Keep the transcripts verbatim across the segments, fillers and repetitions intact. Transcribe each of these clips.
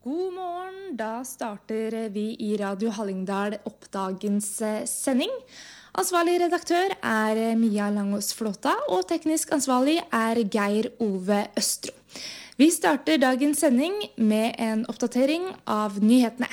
God morgen, da starter vi i Radio Hallingdal opp dagens sending. Ansvarlig redaktør er Mia Langås Flåta, og teknisk ansvarlig er Geir Ove Østro. Vi starter dagens sending med en oppdatering av nyhetene.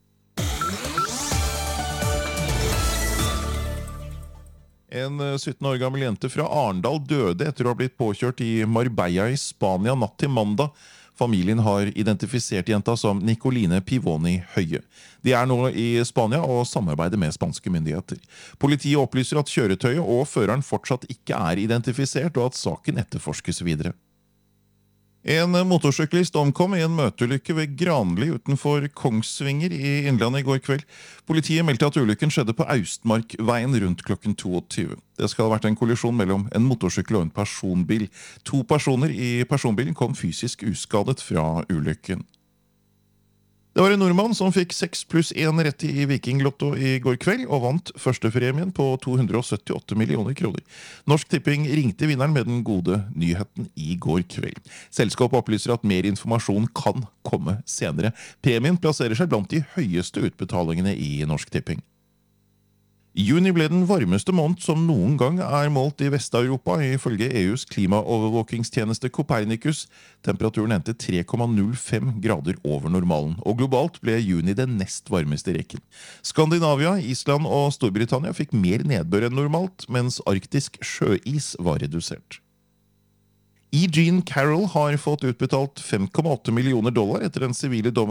En sytten år gammel jente fra Arendal døde etter å ha blitt påkjørt i Marbella i Spania natt til mandag. Familien har identifisert jenta som Nicoline Pivoni Høie. De er nå i Spania og samarbeider med spanske myndigheter. Politiet opplyser at kjøretøyet og føreren fortsatt ikke er identifisert, og at saken etterforskes videre. En motorsyklist omkom i en møteulykke ved Granli utenfor Kongsvinger i Innlandet i går kveld. Politiet meldte at ulykken skjedde på Austmarkveien rundt klokken tjueto. Det skal ha vært en kollisjon mellom en motorsykkel og en personbil. To personer i personbilen kom fysisk uskadet fra ulykken. Det var en nordmann som fikk seks pluss én rett i Vikinglotto i går kveld og vant førstepremien på to hundre syttiåtte millioner kroner. Norsk Tipping ringte vinneren med den gode nyheten i går kveld. Selskapet opplyser at mer informasjon kan komme senere. Premien plasserer seg blant de høyeste utbetalingene i Norsk Tipping. Juni ble den varmeste måned som noen gang er målt i Vest-Europa, ifølge E U's klimaovervåkingstjeneste Copernicus. Temperaturen endte tre komma null fem grader over normalen, og globalt ble juni den nest varmeste i rekken. Skandinavia, Island og Storbritannia fikk mer nedbør enn normalt, mens arktisk sjøis var redusert. E. Jean Carroll har fått utbetalt fem komma åtte millioner dollar etter den sivile dommen